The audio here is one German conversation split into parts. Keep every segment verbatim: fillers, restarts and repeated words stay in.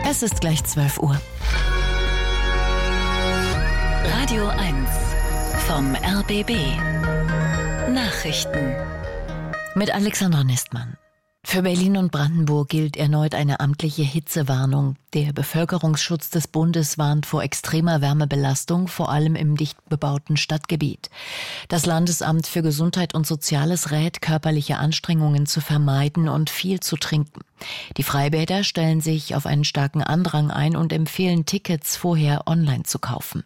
Es ist gleich zwölf Uhr. Radio eins vom R B B. Nachrichten mit Alexandra Nistmann. Für Berlin und Brandenburg gilt erneut eine amtliche Hitzewarnung. Der Bevölkerungsschutz des Bundes warnt vor extremer Wärmebelastung, vor allem im dicht bebauten Stadtgebiet. Das Landesamt für Gesundheit und Soziales rät, körperliche Anstrengungen zu vermeiden und viel zu trinken. Die Freibäder stellen sich auf einen starken Andrang ein und empfehlen, Tickets vorher online zu kaufen.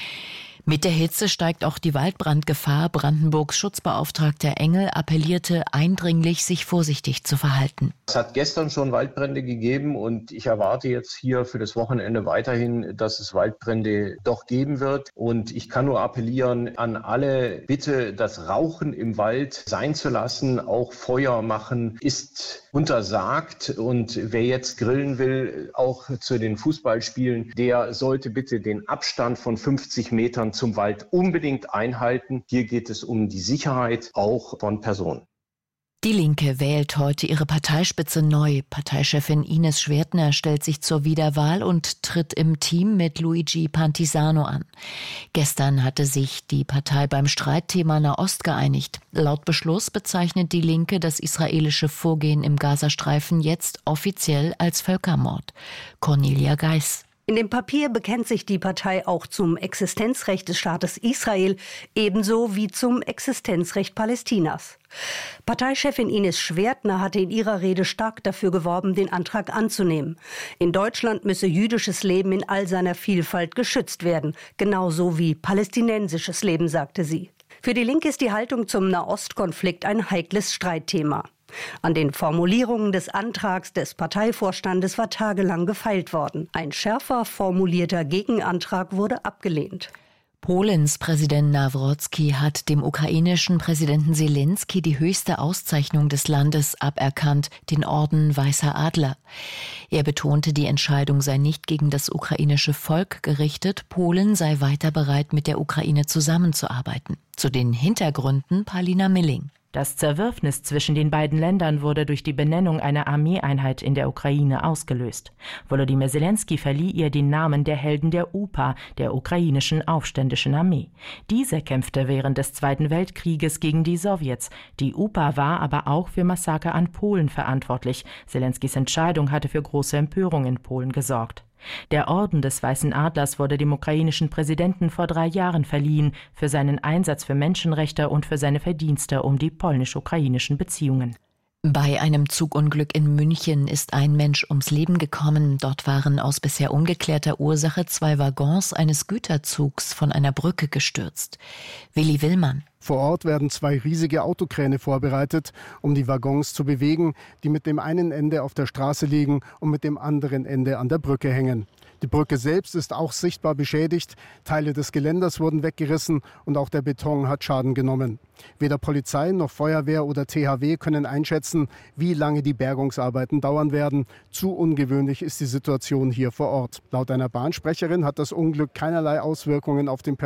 Mit der Hitze steigt auch die Waldbrandgefahr. Brandenburgs Schutzbeauftragter Engel appellierte eindringlich, sich vorsichtig zu verhalten. Es hat gestern schon Waldbrände gegeben und ich erwarte jetzt hier für das Wochenende weiterhin, dass es Waldbrände doch geben wird. Und ich kann nur appellieren an alle, bitte das Rauchen im Wald sein zu lassen. Auch Feuer machen ist untersagt. Und wer jetzt grillen will, auch zu den Fußballspielen, der sollte bitte den Abstand von fünfzig Metern zum Wald unbedingt einhalten. Hier geht es um die Sicherheit auch von Personen. Die Linke wählt heute ihre Parteispitze neu. Parteichefin Ines Schwertner stellt sich zur Wiederwahl und tritt im Team mit Luigi Pantisano an. Gestern hatte sich die Partei beim Streitthema Nahost geeinigt. Laut Beschluss bezeichnet die Linke das israelische Vorgehen im Gazastreifen jetzt offiziell als Völkermord. Cornelia Geis. In dem Papier bekennt sich die Partei auch zum Existenzrecht des Staates Israel, ebenso wie zum Existenzrecht Palästinas. Parteichefin Ines Schwertner hatte in ihrer Rede stark dafür geworben, den Antrag anzunehmen. In Deutschland müsse jüdisches Leben in all seiner Vielfalt geschützt werden, genauso wie palästinensisches Leben, sagte sie. Für die Linke ist die Haltung zum Nahostkonflikt ein heikles Streitthema. An den Formulierungen des Antrags des Parteivorstandes war tagelang gefeilt worden. Ein schärfer formulierter Gegenantrag wurde abgelehnt. Polens Präsident Nawrocki hat dem ukrainischen Präsidenten Selensky die höchste Auszeichnung des Landes aberkannt, den Orden Weißer Adler. Er betonte, die Entscheidung sei nicht gegen das ukrainische Volk gerichtet. Polen sei weiter bereit, mit der Ukraine zusammenzuarbeiten. Zu den Hintergründen Paulina Milling. Das Zerwürfnis zwischen den beiden Ländern wurde durch die Benennung einer Armeeeinheit in der Ukraine ausgelöst. Volodymyr Selensky verlieh ihr den Namen der Helden der U P A, der ukrainischen aufständischen Armee. Diese kämpfte während des Zweiten Weltkrieges gegen die Sowjets. Die U P A war aber auch für Massaker an Polen verantwortlich. Selenskys Entscheidung hatte für große Empörung in Polen gesorgt. Der Orden des Weißen Adlers wurde dem ukrainischen Präsidenten vor drei Jahren verliehen, für seinen Einsatz für Menschenrechte und für seine Verdienste um die polnisch-ukrainischen Beziehungen. Bei einem Zugunglück in München ist ein Mensch ums Leben gekommen. Dort waren aus bisher ungeklärter Ursache zwei Waggons eines Güterzugs von einer Brücke gestürzt. Willi Willmann. Vor Ort werden zwei riesige Autokräne vorbereitet, um die Waggons zu bewegen, die mit dem einen Ende auf der Straße liegen und mit dem anderen Ende an der Brücke hängen. Die Brücke selbst ist auch sichtbar beschädigt, Teile des Geländers wurden weggerissen und auch der Beton hat Schaden genommen. Weder Polizei noch Feuerwehr oder T H W können einschätzen, wie lange die Bergungsarbeiten dauern werden. Zu ungewöhnlich ist die Situation hier vor Ort. Laut einer Bahnsprecherin hat das Unglück keinerlei Auswirkungen auf den Personen